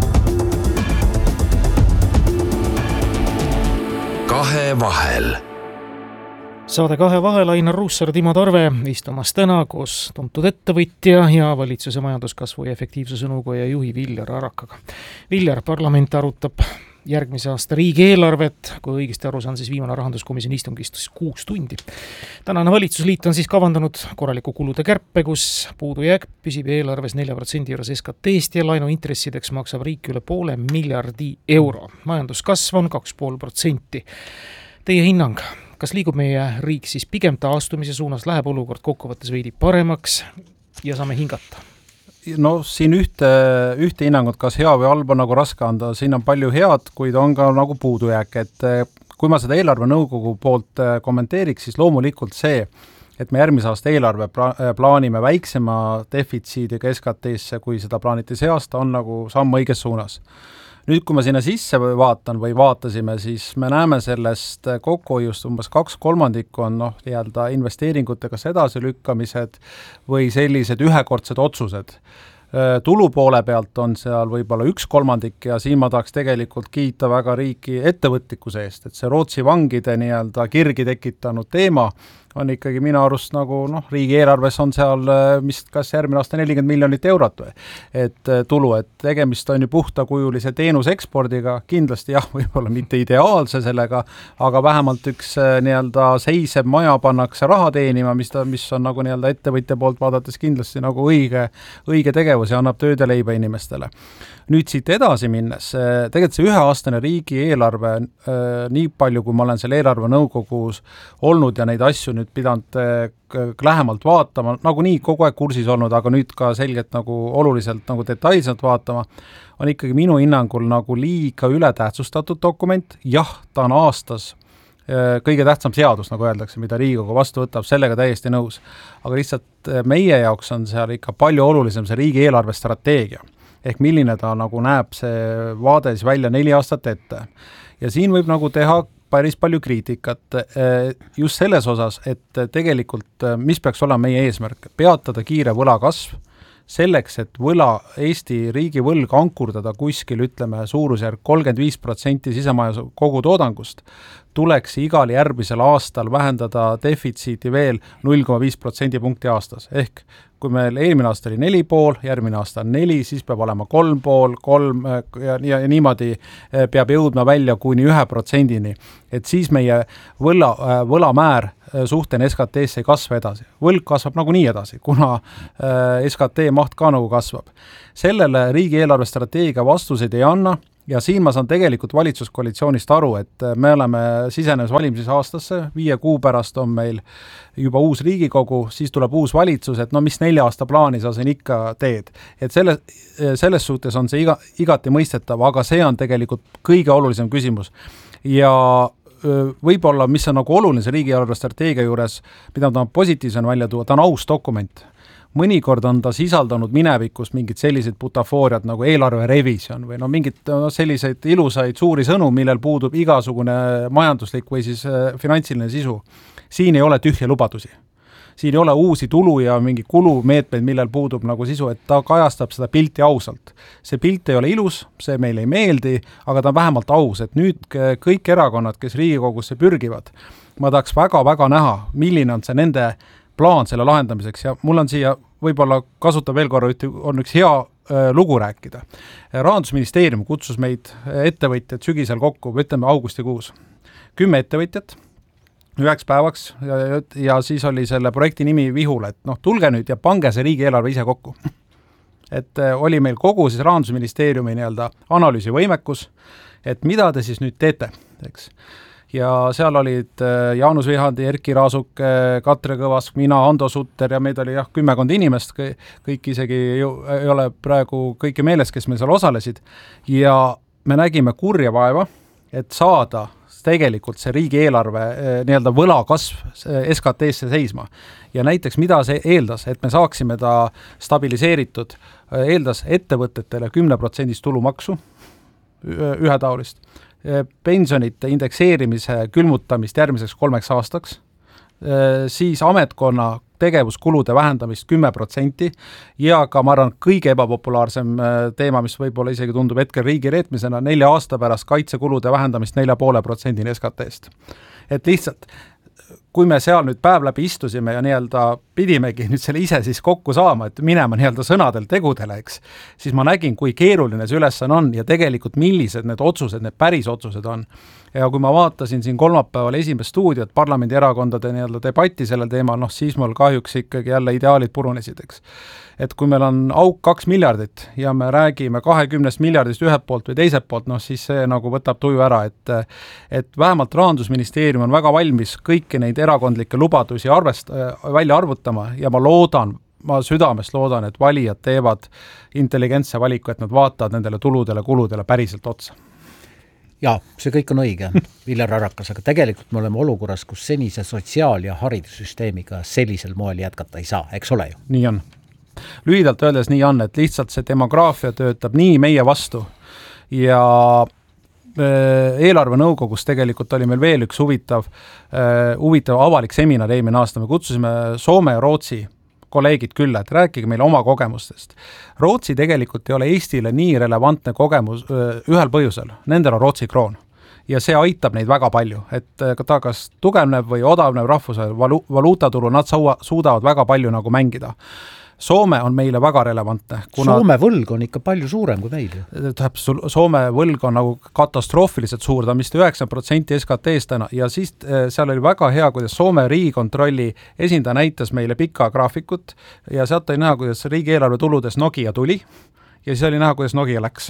Saade Kahevahel, Ainar Ruussaar, Timo Tarve istumas täna koos tuntud ettevõtja ja valitsuse majanduskasvu ja efektiivsuse nõukoja juhi Viljar Arakaga. Viljar, parlament arutab järgmise aasta riigieelarvet, kui õigesti aru saan, siis viimane rahanduskomisjoni istungist 6 tundi. Tänane valitsusliit on siis kavandanud korraliku kulude kärpe, kus puudujääk püsib eelarves 4% juures SKT-st ja laenu intressideks maksab riik üle 500 miljardi euro. Majanduskasv on 2,5%. Teie hinnang, kas liigub meie riik siis pigem taastumise suunas, läheb olukord kokkuvõttes veidi paremaks ja saame hingata? No siin ühte hinnangut, kas hea või halb on nagu raske anda, siin on palju head, kuid on ka nagu puudujääk, et kui ma seda eelarvenõukogu poolt kommenteeriks, siis loomulikult see, et me järgmise aasta eelarve plaanime väiksema defitsiidiga SKT-sse, kui seda plaaniti see aasta, on nagu samm õiges suunas. Nüüd, kui ma sinna sisse vaatan või vaatasime, siis me näeme sellest kokkuhoiust umbes 2/3 on nii-öelda investeeringutega edasilükkamised või sellised ühekordsed otsused. Tulu poole pealt on seal võib-olla 1/3 ja siin ma tahaks tegelikult kiita väga riiki ettevõtlikkuse eest, et see Rootsi vangide nii-öelda kirgi tekitanud teema on ikkagi minu arust nagu riigieelarves on seal kas järgmine aasta 40 miljonit eurot et tulu, et tegemist on ju puhtakujulise teenuse ekspordiga, kindlasti jah, võib-olla mitte ideaalse sellega, aga vähemalt üks nii-öelda seisev maja pannakse raha teenima, mis on nagu nii-öelda ettevõtja poolt vaadates kindlasti nagu õige tegevus ja annab tööd ja leiba inimestele. Nüüd siit edasi minnes, tegelikult see üheaastane riigieelarve, nii palju kui ma olen selle eelarve nõukogus olnud ja neid asju nüüd pidanud lähemalt vaatama, nagu nii kogu aeg kursis olnud, aga nüüd ka selgelt nagu oluliselt nagu detailselt vaatama, on ikkagi minu hinnangul nagu liiga ületähtsustatud dokument. Jah, ta on aastas kõige tähtsam seadus, nagu öeldakse, mida Riigikogu vastu võtab, sellega täiesti nõus. Aga lihtsalt meie jaoks on seal ikka palju olulisem see riigieelarve strateegia. Ehk milline ta nagu näeb see vaade siis välja 4 aastat ette. Ja siin võib nagu teha päris palju kriitikat just selles osas, et tegelikult mis peaks olema meie eesmärk, peatada kiire võlakasv, selleks, et Eesti riigi võlg ankurdada kuskil, ütleme, suurusjärk 35% sisemaja kogutoodangust, tuleks igal järgmisel aastal vähendada defitsiiti veel 0,5% punkti aastas. Ehk kui meil eelmine aasta oli 4,5, järgmine aasta on 4, siis peab olema 3,5, 3 ja niimoodi peab jõudma välja kuni 1%-ni. Et siis meie võlamäär suhten SKT-sse ei kasva edasi. Võlg kasvab nagu nii edasi, kuna SKT maht ka nagu kasvab. Sellele riigieelarve strateegia vastuseid ei anna. Ja siin ma saan tegelikult valitsuskoalitsioonist aru, et me oleme sisenemas valimises aastasse, 5 kuu pärast on meil juba uus Riigikogu, siis tuleb uus valitsus, et mis 4 aasta plaani sa siin ikka teed. Et selles suhtes on see igati mõistetav, aga see on tegelikult kõige olulisem küsimus. Ja võib-olla, mis on nagu oluline riigieelarve strateegia juures, mida ta positiivsena välja tuua, ta on aus dokument. Mõnikord on ta sisaldanud minevikust mingid sellised butafooriad nagu eelarve revision või mingid selliseid ilusaid suuri sõnu, millel puudub igasugune majanduslik või siis finantsiline sisu. Siin ei ole tühje lubadusi. Siin ei ole uusi tulu ja mingi kulumeetmeid, millel puudub nagu sisu, et ta kajastab seda pilti ausalt. See pilt ei ole ilus, see meile ei meeldi, aga ta on vähemalt aus, et nüüd kõik erakonnad, kes Riigikogusse pürgivad, ma tahaks väga-väga näha, milline on see nende plaan selle lahendamiseks ja mul on siia võib-olla kasutab veel korra, on üks hea lugu rääkida. Rahandusministeerium kutsus meid ettevõtjad sügisel kokku, ütleme augustikuus. 10 ettevõtjat, 9 päevaks ja siis oli selle projekti nimi Vihul, et tulge nüüd ja pange see riigieelarve ise kokku. Et oli meil kogu siis Rahandusministeeriumi nii-öelda analüüsivõimekus, et mida te siis nüüd teete, eks. Ja seal olid Jaanus Vihandi, Erki Raasuk, Katre Kõvask, mina, Ando Sutter ja meid oli 10 inimest, kõik isegi ei ole praegu kõiki meeles, kes meil seal osalesid. Ja me nägime kurja vaeva, et saada tegelikult see riigieelarve nii-öelda võlakasv SKT-sse seisma. Ja näiteks mida see eeldas, et me saaksime ta stabiliseeritud, eeldas ettevõtetele 10% tulumaksu ühetaolist, pensionite indekseerimise külmutamist järgmiseks 3 aastaks, siis ametkonna tegevuskulude vähendamist 10% ja ka ma arvan kõige ebapopulaarsem teema, mis võib-olla isegi tundub hetkel riigi reetmisena, 4 aasta pärast kaitsekulude vähendamist 4,5% SKT-st. Et lihtsalt kui me seal nüüd päev läbi istusime ja nii-öelda pidimegi nüüd selle ise siis kokku saama, et minema nii-öelda sõnadel tegudele, eks, siis ma nägin, kui keeruline see ülesanne on ja tegelikult millised need otsused, need päris otsused on. Ja kui ma vaatasin siin kolmapäeval esimest stuudiot parlamendierakondade nii-öelda debatti sellel teemal, siis mul kahjuks ikkagi jälle ideaalid purunesid, eks. Et kui meil on auk 2 miljardit ja me räägime 20 miljardist ühelt poolt või teiselt poolt, siis see nagu võtab tuju ära, et vähemalt Rahandusministeerium on väga valmis kõiki neid erakondlikke lubadusi välja arvutama ja ma südamest loodan, et valijad teevad intelligentse valiku, et nad vaatavad nendele tuludele, kuludele päriselt otsa. Jaa, see kõik on õige, Viljar Arakas, aga tegelikult me oleme olukorras, kus senise sotsiaal- ja haridussüsteemiga sellisel moel jätkata ei saa, eks ole ju? Nii on. Lühidalt öeldes nii on, et lihtsalt see demograafia töötab nii meie vastu ja eelarvenõukogus tegelikult oli meil veel üks huvitav avalik seminar eelmine aasta, me kutsusime Soome ja Rootsi kolleegid külla, et rääkige meile oma kogemustest. Rootsi tegelikult ei ole Eestile nii relevantne kogemus ühel põhjusel, nendel on Rootsi kroon. Ja see aitab neid väga palju, et ta kas tugevneb või odavneb rahvuse valuutatulu, nad suudavad väga palju nagu mängida. Soome on meile väga relevantne. Soome võlg on ikka palju suurem kui meil. Soome võlg on nagu katastroofiliselt suur, ta on vist 9% SKT-st täna ja siis seal oli väga hea, kuidas Soome riigikontrolli esindaja näitas meile pika graafikut ja sealt oli näha, kuidas riigieelarve tuludes Nokia tuli ja siis oli näha, kuidas Nokia läks.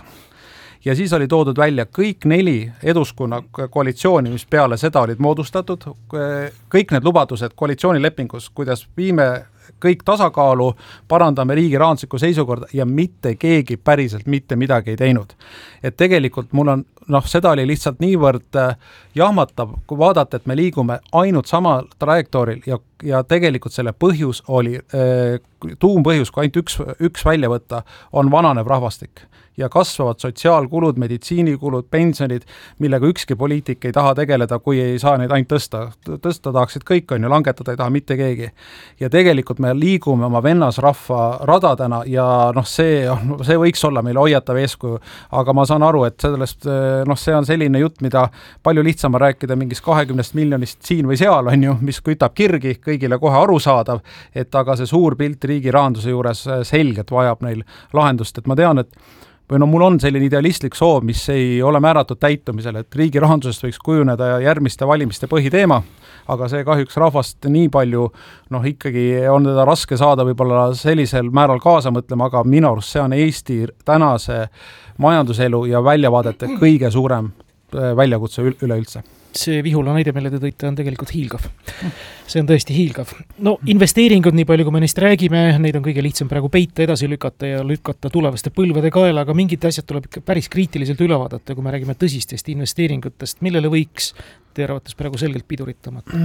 Ja siis oli toodud välja kõik 4 eduskonna koalitsiooni, mis peale seda olid moodustatud, kõik need lubadused koalitsioonilepingus, kuidas viime kõik tasakaalu, parandame riigi rahanduslikku seisukorda ja mitte keegi päriselt mitte midagi ei teinud. Et tegelikult mul on, seda oli lihtsalt niivõrd jahmatav, kui vaadata, et me liigume ainult sama trajektooril ja tegelikult selle põhjus oli, tuumpõhjus, kui ainult üks välja võtta, on vananev rahvastik ja kasvavad sotsiaalkulud, meditsiinikulud, pensionid, millega ükski poliitik ei taha tegeleda, kui ei saa neid ainult tõsta. Tõsta tahaksid kõik, on ju, langetada ei taha mitte keegi. Ja tegelikult me liigume oma vennasrahva radadena ja see võiks olla meile hoiatav eeskuju, aga ma saan aru, et sellest, see on selline jutt, mida palju lihtsam rääkida mingist 20 miljonist siin või seal, on ju, mis kütab kirgi, kõigile kohe arusaadav, et aga see suur pilt riigi rahanduse juures selgelt vajab neil lahendust, et ma tean, et mul on selline idealistlik soov, mis ei ole määratud täitumisele, et riigi rahandusest võiks kujuneda järgmiste valimiste põhiteema, aga see kahjuks rahvast nii palju, ikkagi on teda raske saada võib-olla sellisel määral kaasa mõtlema, aga minu arust see on Eesti tänase majanduselu ja väljavaadete kõige suurem väljakutse üleüldse. See Vihula näide, mille te tõite, on tegelikult hiilgav. See on tõesti hiilgav. Investeeringud, nii palju kui me neist räägime, neid on kõige lihtsam praegu peita, edasi lükata ja lükata tulevaste põlvede kaela, aga mingid asjad tuleb ikka päris kriitiliselt üle vaadata, kui me räägime tõsistest investeeringutest, millele võiks teie arvates praegu selgelt pidurit tõmmata?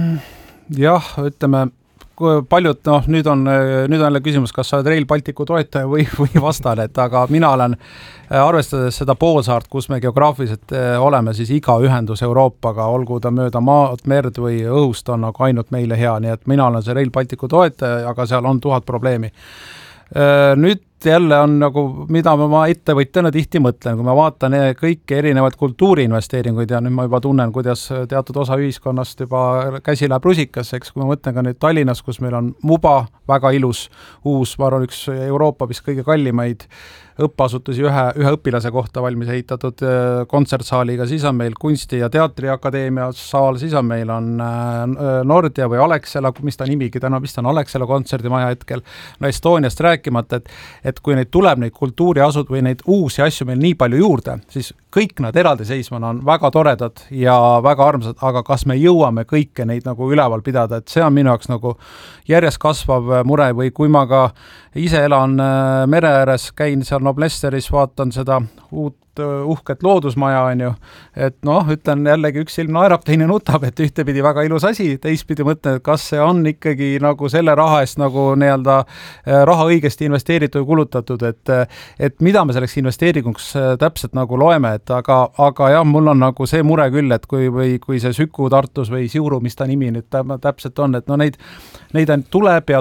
Jah, ütleme, paljud, nüüd on jälle küsimus, kas sa oled Rail Balticu toetaja või vastane, et aga mina olen, arvestades seda poolsaart, kus me geograafiliselt oleme, siis iga ühendus Euroopaga, olgu ta mööda maad, merd või õhust on nagu ainult meile hea, nii et mina olen see Rail Balticu toetaja, aga seal on 1000 probleemi. Nüüd jälle on nagu, mida ma ettevõtjana tihti mõtlen, kui ma vaatan kõiki erinevaid kultuuriinvesteeringuid ja nüüd ma juba tunnen, kuidas teatud osa ühiskonnast juba käsi läheb rusikas, eks, kui ma mõtlen ka nüüd Tallinnas, kus meil on Muba, väga ilus, uus, ma arvan, üks Euroopa vist kõige kallimaid õppeasutusi ühe õpilase kohta valmis ehitatud kontsertsaaliga, siis on meil Kunsti- ja Teatriakadeemia saal, siis on meil Nordia või Alexela, mis ta nimigi täna vist on Alexela kontserdimaja hetkel, Estoniast rääkimata, et kui neid tuleb neid kultuuriasud või neid uusi asju meil nii palju juurde, siis kõik nad eraldiseisvana on väga toredad ja väga armsad, aga kas me jõuame kõike neid nagu üleval pidada, et see on minu jaoks nagu järjest kasvav mure või kui ma ka ise elan mere ääres, käin seal Noblesteris, vaatan seda uut uhket loodusmaja, on ju, et ütlen jällegi üks silm naerab, teine nutab, et ühtepidi väga ilus asi, teistpidi mõtlen, et kas see on ikkagi nagu selle raha eest nagu nii-öelda raha õigesti investeeritud ja kulutatud, et mida me selleks investeeringuks täpselt nagu loeme, et aga jah, mul on nagu see mure küll, et kui see Süku Tartus või Siuru, mis ta nimi nüüd täpselt on, et neid tuleb,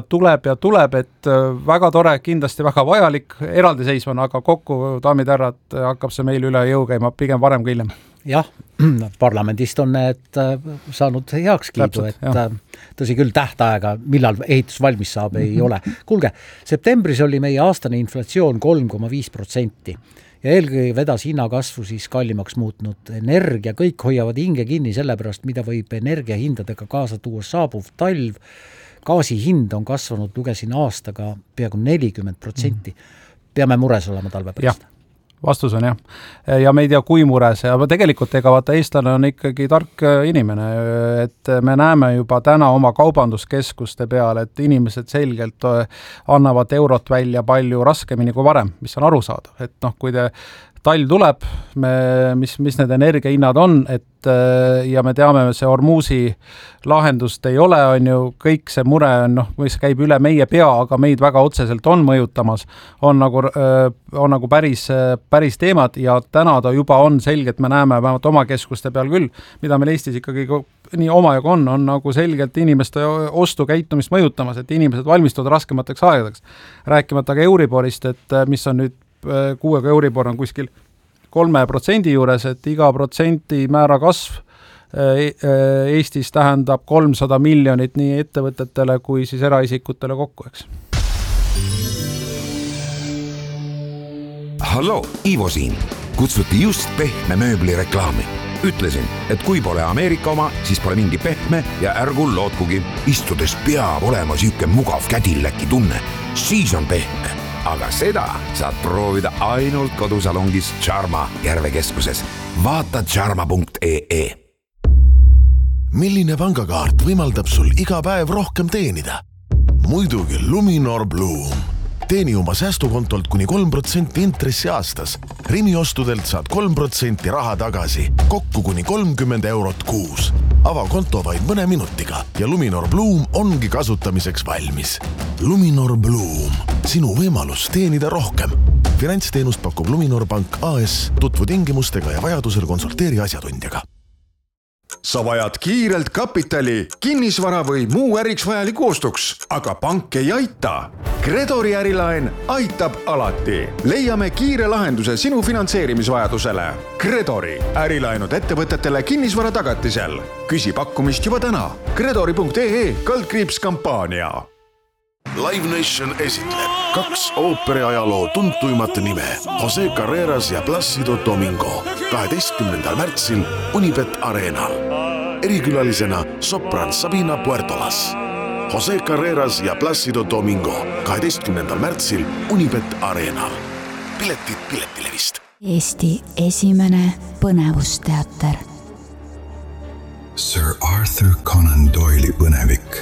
et väga tore, kindlasti väga vajalik, eraldiseisvana, aga kokku, daamid ja härrad, hakkab see meil üle jõu käima pigem varem kui hiljem. Jah, parlamendist on need saanud heaks kiidu, et tõsi küll tähtaega, millal ehitus valmis saab, ei ole. Kuulge, septembris oli meie aastane inflatsioon 3,5% ja eelkõige vedas hinnakasvu siis kallimaks muutnud energia, kõik hoiavad hinge kinni sellepärast, mida võib energiahindadega kaasa tuua saabuv talv. Gaasi hind on kasvanud, lugesin aastaga peaaegu 40%. Peame mures olema talve pärast. Vastus on jah. Ja me ei tea, kui mures, aga tegelikult vaata, eestlane on ikkagi tark inimene, et me näeme juba täna oma kaubanduskeskuste peale, et inimesed selgelt annavad eurot välja palju raskemini kui varem, mis on arusaadav, et kui te talv tuleb, mis need energiahinnad on, ja me teame, see Hormuzi lahendust ei ole, on ju, kõik see mure on, mis käib üle meie pea, aga meid väga otseselt on mõjutamas, on nagu päris teemad ja täna ta juba on selgelt, me näeme vähemalt oma keskuste peal küll, mida meil Eestis ikkagi nii omajagu on nagu selgelt inimeste ostukäitumist mõjutamas, et inimesed valmistuvad raskemateks aegadeks. Rääkimata ka Euriborist, et mis on nüüd kuuega Euribor on kuskil 3% juures, et iga protsenti määra kasv Eestis tähendab 300 miljonit nii ettevõtetele kui siis eraisikutele kokku, eks. Hallo, Ivo siin. Kutsuti just pehme mööbli reklaami. Ütlesin, et kui pole Ameerika oma, siis pole mingi pehme ja ärgu lootkugi. Istudes peab olema süüke mugav kädilläki tunne. Siis on pehme. Aga seda saad proovida ainult kodusalongis Charma Järvekeskuses. Vaata charma.ee. Milline pangakaart võimaldab sul iga päev rohkem teenida? Muidugi Luminor Bloom. Teeni oma säästukontolt kuni 3% intressi aastas. Rimi ostudelt saad 3% raha tagasi, kokku kuni 30 eurot kuus. Ava konto vaid mõne minutiga ja Luminor Bloom ongi kasutamiseks valmis. Luminor Bloom, sinu võimalus teenida rohkem. Finantsteenust pakub Luminor Pank AS, tutvu tingimustega ja vajadusel konsulteeri asjatundjaga. Sa vajad kiirelt kapitali, kinnisvara või muu äriks vajaliku ostuks, aga pank ei aita. Gredori ärilaen aitab alati. Leiame kiire lahenduse sinu finantseerimisvajadusele. Gredori ärilaenud ettevõtetele kinnisvara tagatisel. Küsi pakkumist juba täna. Gredori.ee/kampaania. Live Nation esitleb 2 ooperiajaloo tuntuimat nime Jose Carreras ja Plácido Domingo 12. märtsil Unibet Arenal. Erikülalisena sopran Sabina Puertolas. Jose Carreras ja Plácido Domingo 12. märtsil Unibet Arenal. Piletid Piletilevist. Eesti esimene põnevusteater. Sir Arthur Conan Doyle'i põnevik